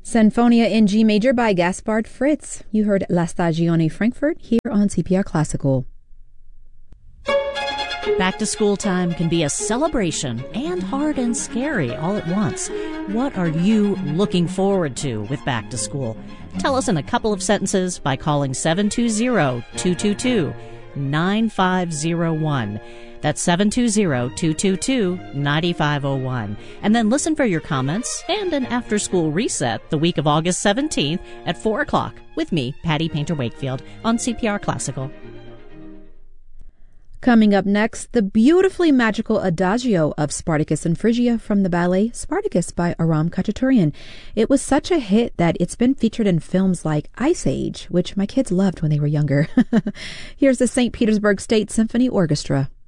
Sinfonia in G Major by Gaspard Fritz. You heard La Stagione Frankfurt here on CPR Classical. Back to school time can be a celebration and hard and scary all at once. What are you looking forward to with back to school? Tell us in a couple of sentences by calling 720-222-9501. That's 720-222-9501. And then listen for your comments and an after-school reset the week of August 17th at 4 o'clock with me, Patty Painter-Wakefield, on CPR Classical. Coming up next, the beautifully magical Adagio of Spartacus and Phrygia from the ballet Spartacus by Aram Khachaturian. It was such a hit that it's been featured in films like Ice Age, which my kids loved when they were younger. Here's the St. Petersburg State Symphony Orchestra.